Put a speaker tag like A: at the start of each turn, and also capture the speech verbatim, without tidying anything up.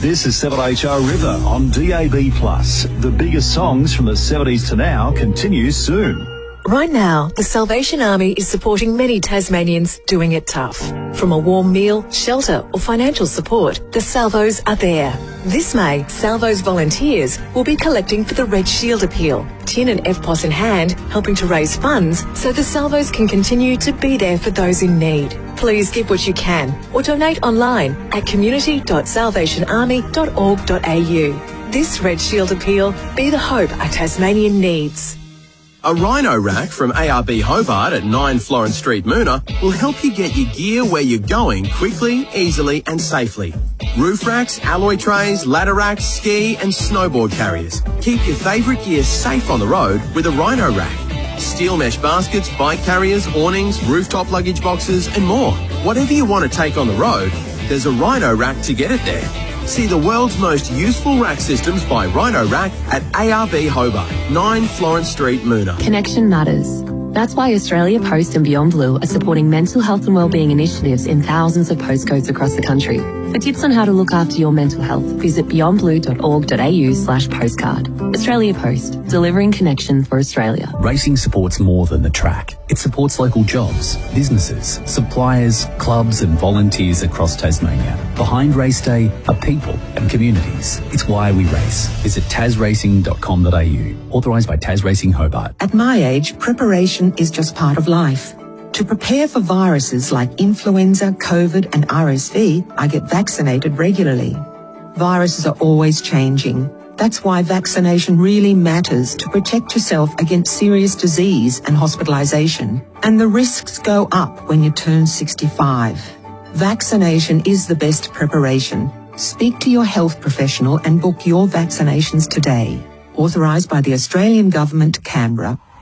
A: This is seven H R River on D A B plus. The biggest songs from the seventies to now continues soon.
B: Right now, the Salvation Army is supporting many Tasmanians doing it tough. From a warm meal, shelter or financial support, the Salvos are there. This May, Salvos volunteers will be collecting for the Red Shield Appeal, tin and F P O S in hand, helping to raise funds so the Salvos can continue to be there for those in need. Please give what you can or donate online at community dot salvation army dot org dot a u. This Red Shield Appeal, be the hope a Tasmanian needs.
C: A Rhino rack from A R B Hobart at nine Florence Street, Moona will help you get your gear where you're going quickly, easily and safely. Roof racks, alloy trays, ladder racks, ski and snowboard carriers. Keep your favourite gear safe on the road with a Rhino rack. Steel mesh baskets, bike carriers, awnings, rooftop luggage boxes and more. Whatever you want to take on the road, there's a Rhino rack to get it there. See the world's most useful rack systems by Rhino Rack at A R B Hobart, nine Florence Street, Moona.
D: Connection matters. That's why Australia Post and Beyond Blue are supporting mental health and wellbeing initiatives in thousands of postcodes across the country. For tips on how to look after your mental health, visit beyond blue dot org dot a u slash postcard. Australia Post, delivering connection for Australia.
E: Racing supports more than the track. It supports local jobs, businesses, suppliers, clubs and volunteers across Tasmania. Behind race day are people and communities. It's why we race. Visit tas racing dot com dot a u. Authorised by Tas Racing Hobart.
F: At my age, preparation is just part of life. To prepare for viruses like influenza, COVID and R S V, I get vaccinated regularly. Viruses are always changing. That's why vaccination really matters to protect yourself against serious disease and hospitalisation. And the risks go up when you turn sixty-five. Vaccination is the best preparation. Speak to your health professional and book your vaccinations today. Authorised by the Australian Government, Canberra.